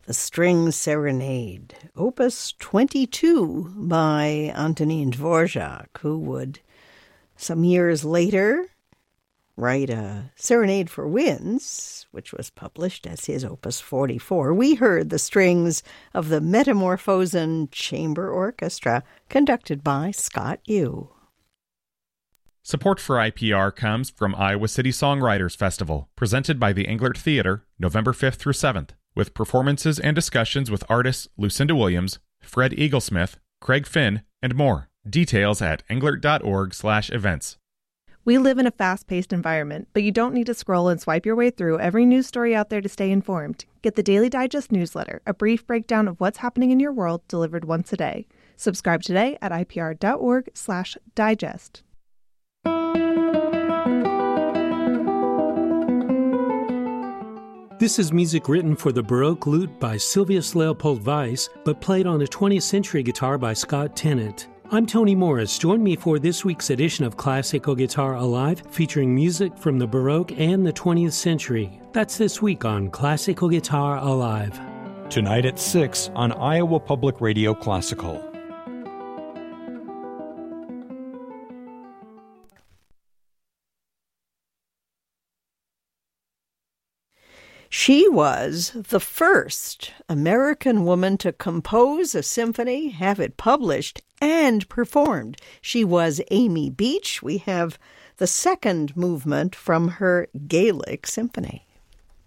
The String Serenade, Opus 22 by Antonin Dvorak, who would, some years later, write a Serenade for Winds, which was published as his Opus 44. We heard the strings of the Metamorphosen Chamber Orchestra, conducted by Scott Yu. Support for IPR comes from Iowa City Songwriters Festival, presented by the Englert Theater, November 5th through 7th, with performances and discussions with artists Lucinda Williams, Fred Eaglesmith, Craig Finn, and more. Details at englert.org/events. We live in a fast-paced environment, but you don't need to scroll and swipe your way through every news story out there to stay informed. Get the Daily Digest newsletter, a brief breakdown of what's happening in your world delivered once a day. Subscribe today at ipr.org/digest. This is music written for the Baroque lute by Silvius Leopold Weiss, but played on a 20th century guitar by Scott Tennant. I'm Tony Morris. Join me for this week's edition of Classical Guitar Alive, featuring music from the Baroque and the 20th century. That's this week on Classical Guitar Alive. Tonight at 6 on Iowa Public Radio Classical. She was the first American woman to compose a symphony, have it published, and performed. She was Amy Beach. We have the second movement from her Gaelic symphony.